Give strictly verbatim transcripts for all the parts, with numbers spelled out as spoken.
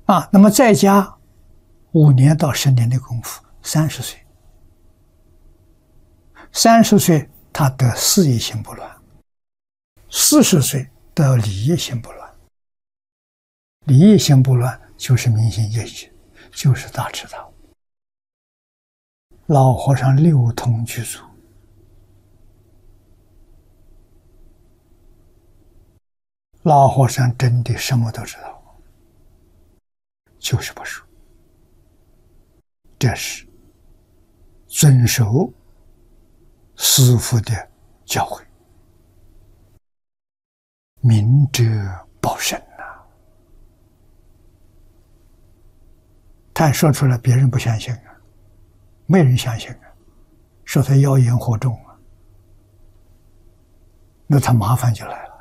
啊，那么再加五年到十年的功夫，三十岁，三十岁他得事业心不乱，四十岁得理业心不乱，理业心不乱就是明心见性，就是大彻大悟。老和尚六通具足，老和尚真的什么都知道，就是不说。这是遵守师父的教诲，明哲保身啊！他说出来，别人不相信啊，没人相信啊，说他妖言惑众啊，那他麻烦就来了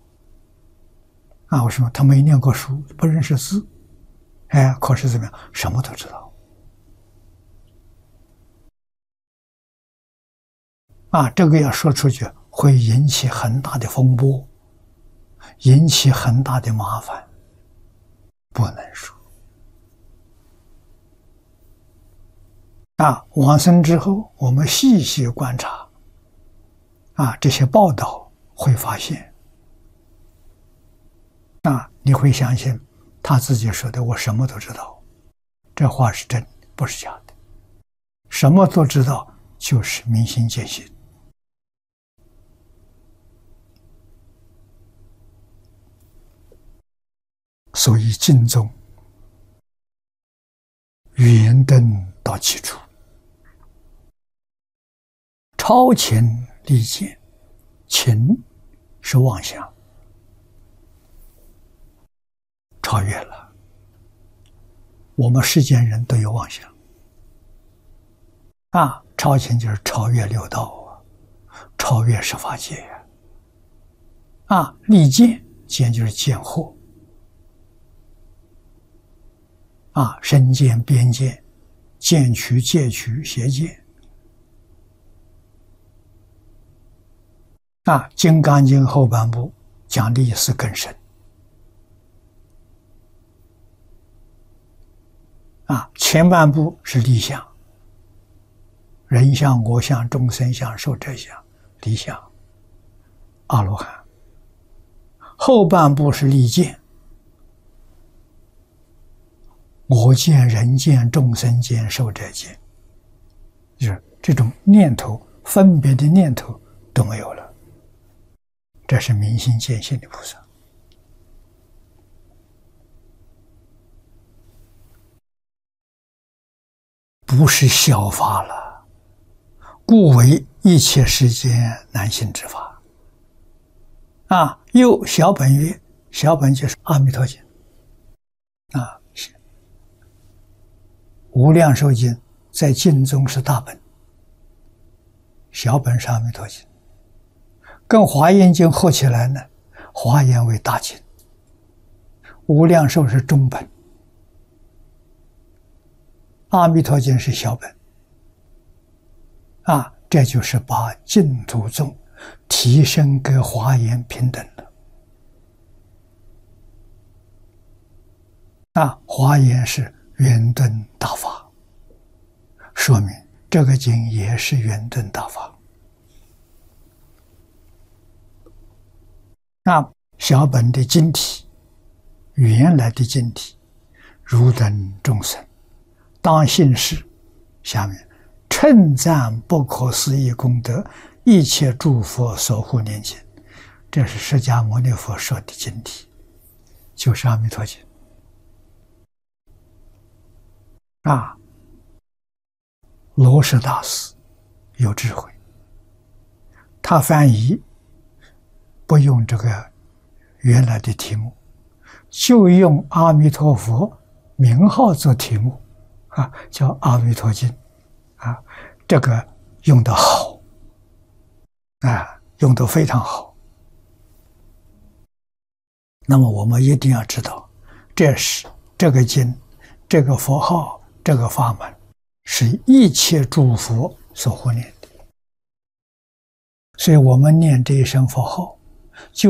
啊！为什么？他没念过书，不认识字，哎，可是怎么样？什么都知道。啊，这个要说出去会引起很大的风波，引起很大的麻烦，不能说。啊，往生之后，我们细细观察，啊，这些报道会发现，啊，你会相信他自己说的，我什么都知道，这话是真，不是假的。什么都知道，就是明心见性。所以净宗圆灯到起处，超前立见，情是妄想，超越了。我们世间人都有妄想啊，超前就是超越六道啊，超越十法界呀。啊，立见，见就是见惑。啊，身见、边见、见取、戒取、邪见。啊，《金刚经》后半部讲的意思更深。啊，前半部是理想，人相、我相、众生相、寿者相、理想、阿罗汉。后半部是立见。我见、人见、众生见、寿者见，就是这种念头、分别的念头都没有了。这是明心见性的菩萨。不是小法了，故为一切世间难行之法。啊，又小本曰，小本就是《阿弥陀经》啊。无量寿经在经中是大本，小本是阿弥陀经，跟华严经合起来呢，华严为大经，无量寿是中本，阿弥陀经是小本。啊，这就是把净土宗提升跟华严平等了。啊，华严是圆顿大法，说明这个经也是圆顿大法。那小本的经体，原来的经体，汝等众生当信是，下面称赞不可思议功德，一切诸佛所护念经，这是释迦牟尼佛说的经体，就是阿弥陀经。啊，罗什大师有智慧，他翻译不用这个原来的题目，就用阿弥陀佛名号做题目，啊，叫《阿弥陀经》，啊，这个用得好，啊，用得非常好。那么我们一定要知道，这是这个经，这个佛号。这个法门是一切诸佛所护念的，所以我们念这一声佛号，就